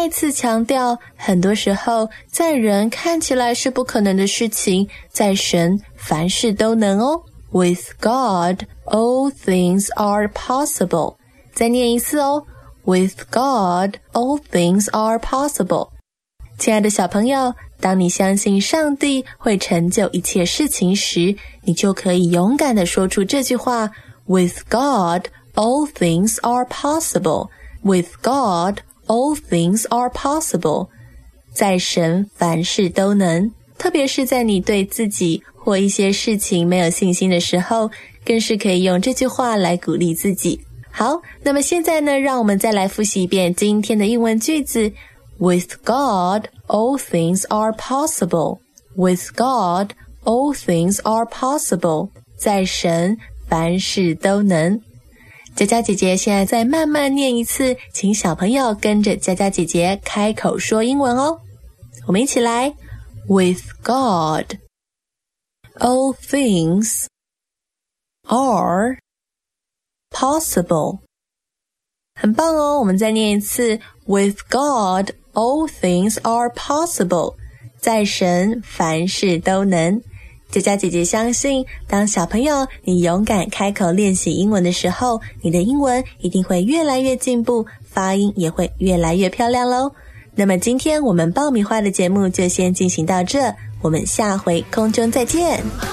再次强调，很多时候在人看起来是不可能的事情，在神凡事都能哦。With God, all things are possible. 再念一次哦。With God, all things are possible. 亲爱的小朋友，当你相信上帝会成就一切事情时，你就可以勇敢地说出这句话 With God, all things are possible. With God, all things are possible. 在神凡事都能，特别是在你对自己或一些事情没有信心的时候，更是可以用这句话来鼓励自己。好，那么现在呢，让我们再来复习一遍今天的英文句子。With God, all things are possible. With God, all things are possible. 在神凡事都能。佳佳姐姐现在再慢慢念一次，请小朋友跟着佳佳姐姐开口说英文哦。我们一起来。With God, all things are possible. 很棒哦，我们再念一次。With God, all things are possible. 在神凡事都能。佳佳姐姐相信，当小朋友你勇敢开口练习英文的时候，你的英文一定会越来越进步，发音也会越来越漂亮咯。那么今天我们爆米花的节目就先进行到这，我们下回空中再见。